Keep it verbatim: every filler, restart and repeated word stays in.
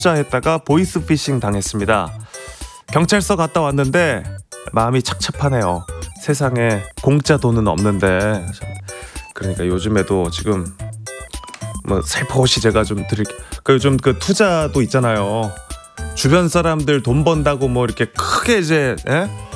투자했다가 보이스피싱 당했습니다. 경찰서 갔다 왔는데 마음이 착잡하네요. 세상에 공짜 돈은 없는데. 그러니까 요즘에도 지금 뭐 살포시 제가 좀 드릴게요. 그 요즘 그 투자도 있잖아요. 주변 사람들 돈 번다고 뭐 이렇게 크게 이제 예?